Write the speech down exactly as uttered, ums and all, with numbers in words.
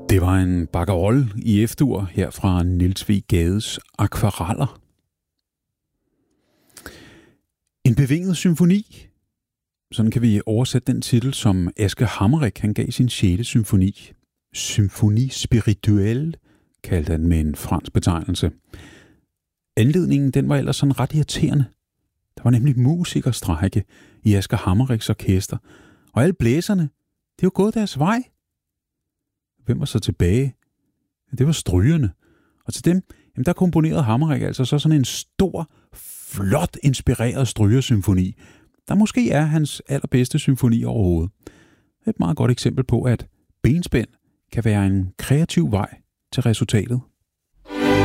Det var en bakkerol i F-dur her fra Niels W. Gades Akvareller. En bevinget symfoni. Sådan kan vi oversætte den titel, som Aske Hammerich han gav sin sjette symfoni. Symfoni spirituelle, kaldte han med en fransk betegnelse. Anledningen den var ellers sådan ret irriterende. Der var nemlig musikerstrejke i Aske Hammerichs orkester, og alle blæserne, det var gået deres vej. Hvem var så tilbage? Det var strygerne. Og til dem, jamen der komponerede Hammerich altså så sådan en stor, flot, inspireret strygersymfoni, der måske er hans allerbedste symfoni overhovedet. Et meget godt eksempel på, at benspænd kan være en kreativ vej til resultatet.